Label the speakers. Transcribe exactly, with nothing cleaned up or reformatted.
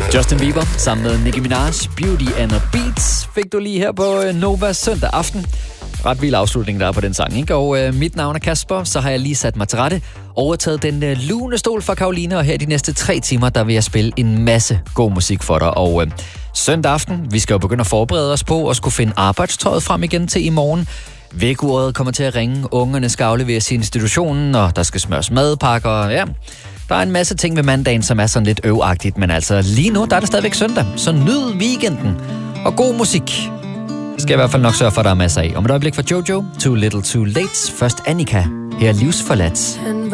Speaker 1: Justin Bieber sammen med Nicki Minaj, Beauty and the Beats, fik du lige her på Nova søndag aften. Ret vild afslutning, der er på den sang, ikke? Og øh, mit navn er Kasper, så har jeg lige sat mig til rette, overtaget den øh, lune stol fra Karoline, og her de næste tre timer, der vil jeg spille en masse god musik for dig. Og øh, søndag aften, vi skal jo begynde at forberede os på at skulle finde arbejdstøjet frem igen til i morgen. Vækkeuret kommer til at ringe, ungerne skal afleveres i institutionen, og der skal smøres madpakker, og ja... Der er en masse ting ved mandagen, som er sådan lidt øvagtigt, men altså lige nu, der er det stadigvæk søndag, så nyd weekenden. Og god musik skal jeg i hvert fald nok sørge for, at der er masser af. Om et øjeblik fra Jojo, Too Little Too Late, først Annika, her er Livsforladt.